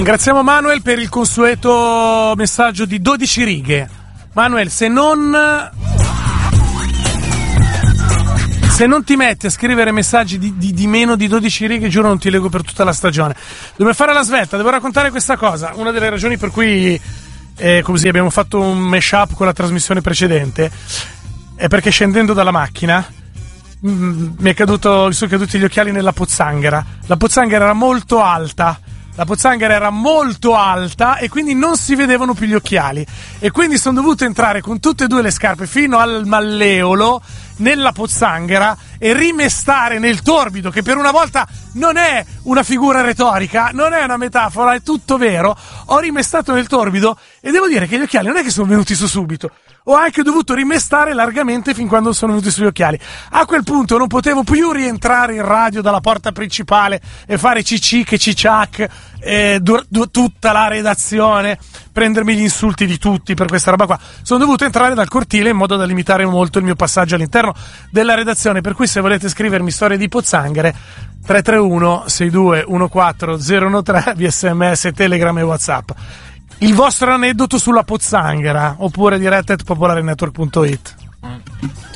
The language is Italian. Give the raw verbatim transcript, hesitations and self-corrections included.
Ringraziamo Manuel per il consueto messaggio di dodici righe. Manuel, se non se non ti metti a scrivere messaggi di, di, di meno di dodici righe, giuro non ti leggo per tutta la stagione. Devo fare la svelta, devo raccontare questa cosa. Una delle ragioni per cui eh, così abbiamo fatto un mashup con la trasmissione precedente è perché scendendo dalla macchina mh, mi è caduto, mi sono caduti gli occhiali nella pozzanghera. La pozzanghera era molto alta. La pozzanghera era molto alta e quindi non si vedevano più gli occhiali. E quindi sono dovuto entrare con tutte e due le scarpe fino al malleolo nella pozzanghera e rimestare nel torbido, che per una volta non è una figura retorica, non è una metafora, è tutto vero. Ho rimestato nel torbido e devo dire che gli occhiali non è che sono venuti su subito. Ho anche dovuto rimestare largamente fin quando sono venuti sugli occhiali. A quel punto non potevo più rientrare in radio dalla porta principale e fare cicic e ciciac eh, du- du- tutta la redazione, prendermi gli insulti di tutti per questa roba qua. Sono dovuto entrare dal cortile in modo da limitare molto il mio passaggio all'interno della redazione, per cui se volete scrivermi storie di pozzanghere tre tre uno sei due uno quattro zero uno tre via sms, telegram e whatsapp. Il vostro aneddoto sulla pozzanghera oppure diretta at popolarenetwork punto it.